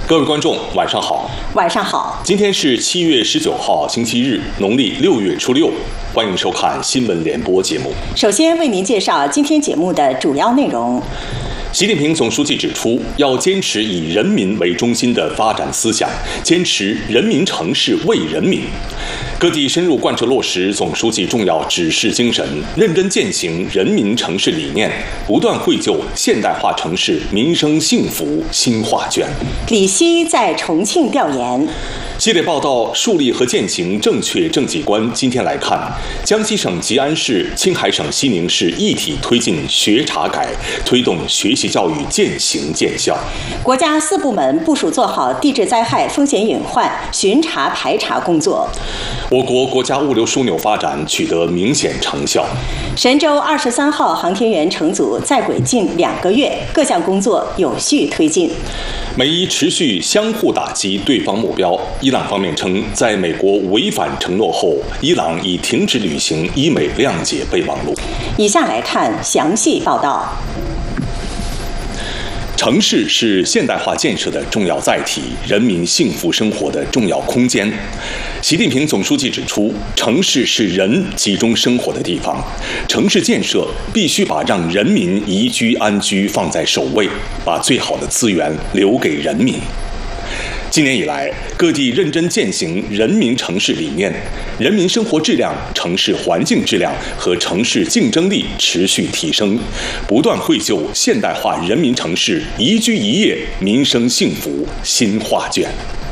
各位观众，晚上好。 晚上好。 今天是7月19号，星期日，农历6月初6。欢迎收看新闻联播节目。 首先为您介绍今天节目的主要内容。 习近平总书记指出，要坚持以人民为中心的发展思想，坚持人民城市为人民。各地深入贯彻落实总书记重要指示精神，认真践行人民城市理念，不断绘就现代化城市民生幸福新画卷。 李希在重庆调研。 系列报道树立和践行正确政绩观。今天来看，江西省吉安市、青海省西宁市一体推进学查改，推动学习教育渐行渐效。 国家4部门部署做好地质灾害风险隐患巡查排查工作。 我国国家物流枢纽发展取得明显成效。 神舟23号航天员乘组在轨近2个月，各项工作有序推进。 美伊持续相互打击对方目标。伊朗方面称，在美国违反承诺后，伊朗已停止履行伊美谅解备忘录。 以下来看详细报道。 城市是现代化建设的重要载体，人民幸福生活的重要空间。习近平总书记指出，城市是人集中生活的地方，城市建设必须把让人民宜居安居放在首位，把最好的资源留给人民。今年以来，各地认真践行人民城市理念，人民生活质量、城市环境质量和城市竞争力持续提升，不断绘就现代化人民城市宜居宜业民生幸福新画卷。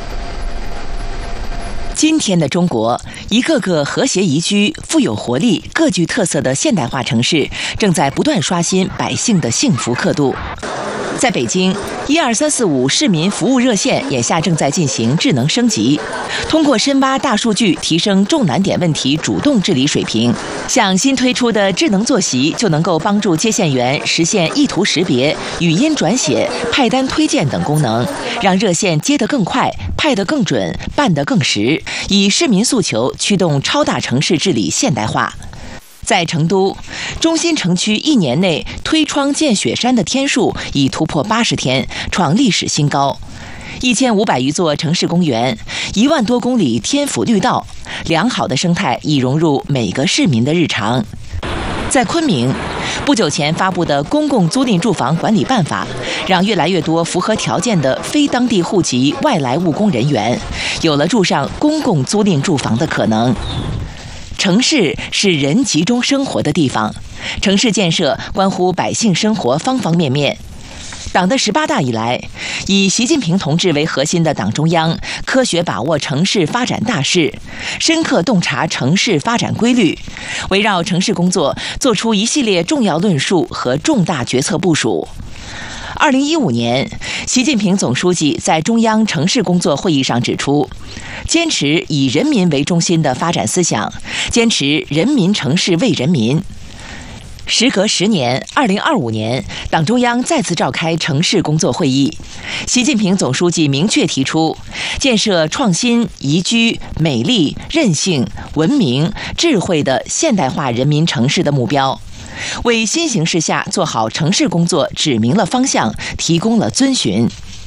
今天的中国，一个个和谐宜居、富有活力、各具特色的现代化城市，正在不断刷新百姓的幸福刻度。在北京，12345市民服务热线眼下正在进行智能升级，通过深挖大数据，提升重难点问题主动治理水平。像新推出的智能坐席，就能够帮助接线员实现意图识别、语音转写、派单推荐等功能，让热线接得更快、派得更准、办得更实，以市民诉求驱动超大城市治理现代化。在成都，中心城区1年内推窗见雪山的天数已突破80天，创历史新高。1500余座城市公园，1万多公里天府绿道，良好的生态已融入每个市民的日常。在昆明，不久前发布的《公共租赁住房管理办法》，让越来越多符合条件的非当地户籍外来务工人员有了住上公共租赁住房的可能。城市是人集中生活的地方，城市建设关乎百姓生活方方面面。党的18大以来，以习近平同志为核心的党中央科学把握城市发展大势，深刻洞察城市发展规律，围绕城市工作作出一系列重要论述和重大决策部署。2015年，习近平总书记在中央城市工作会议上指出，坚持以人民为中心的发展思想，坚持人民城市为人民。时隔10年，2025年，党中央再次召开城市工作会议，习近平总书记明确提出，建设创新、宜居、美丽、韧性、文明、智慧的现代化人民城市的目标，为新形势下做好城市工作指明了方向，提供了遵循。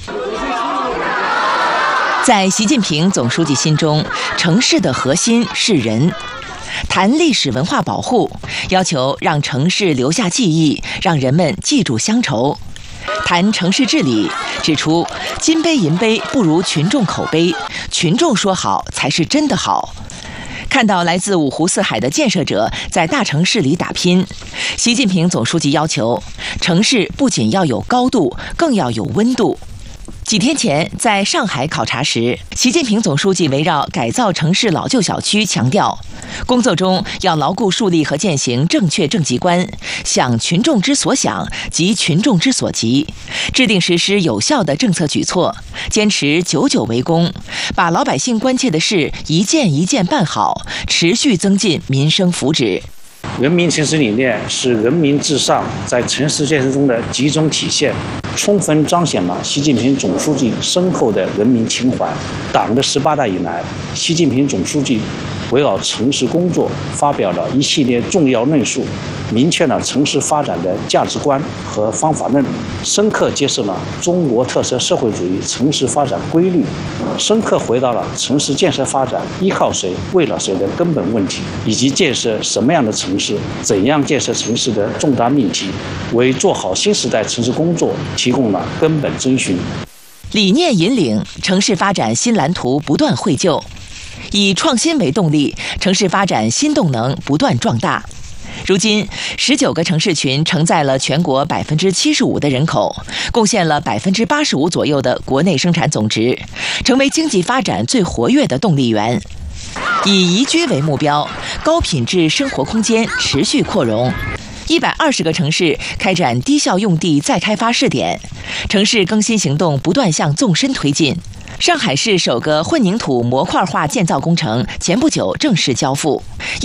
在习近平总书记心中，城市的核心是人。谈历史文化保护，要求让城市留下记忆，让人们记住乡愁。谈城市治理，指出金杯银杯不如群众口碑，群众说好才是真的好。看到来自5湖4海的建设者在大城市里打拼，习近平总书记要求，城市不仅要有高度，更要有温度。几天前在上海考察时，习近平总书记围绕改造城市老旧小区强调，工作中要牢固树立和践行正确政绩观，想群众之所想，急群众之所急，制定实施有效的政策举措，坚持久久为功，把老百姓关切的事一件一件办好，持续增进民生福祉。 人民城市理念是人民至上在城市建设中的集中体现，充分彰显了习近平总书记深厚的人民情怀。党的18大以来，习近平总书记围绕城市工作发表了一系列重要论述，明确了城市发展的价值观和方法论，深刻揭示了中国特色社会主义城市发展规律，深刻回到了城市建设发展依靠谁、为了谁的根本问题，以及建设什么样的城市、怎样建设城市的重大命题，为做好新时代城市工作提供了根本遵循。 理念引领，城市发展新蓝图不断绘就，以创新为动力，城市发展新动能不断壮大。如今，19个城市群承载了全国75%的人口，贡献了85%左右的国内生产总值，成为经济发展最活跃的动力源。以宜居为目标，高品质生活空间持续扩容。120个城市开展低效用地再开发试点，城市更新行动不断向纵深推进。上海市首个混凝土模块化建造工程前不久正式交付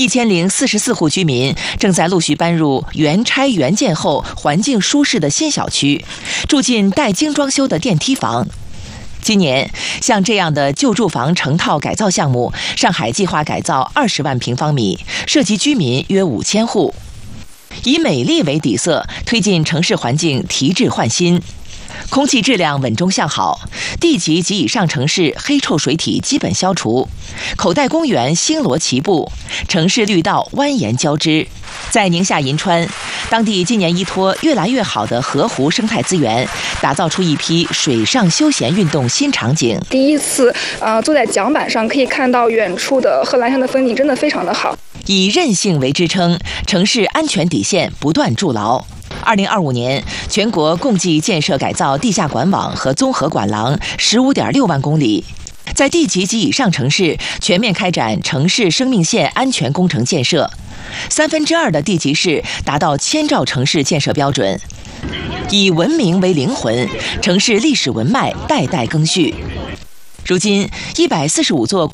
，1044户居民正在陆续搬入原拆原建后环境舒适的新小区，住进带精装修的电梯房。今年，像这样的旧住房成套改造项目，上海计划改造20万平方米，涉及居民约5000户。以美丽为底色，推进城市环境提质换新，空气质量稳中向好，地级及以上城市黑臭水体基本消除，口袋公园星罗棋布，城市绿道蜿蜒交织。在宁夏银川，当地今年依托越来越好的河湖生态资源，打造出一批水上休闲运动新场景。 第一次坐在桨板上，可以看到远处的贺兰山的风景，真的非常的好。 以韧性为支撑，城市安全底线不断筑牢。2025年，全国共计建设改造地下管网和综合管廊15.6万公里。在地级及以上城市全面开展城市生命线安全工程建设，2/3的地级市达到千兆城市建设标准。以文明为灵魂，城市历史文脉代代更续。如今，145座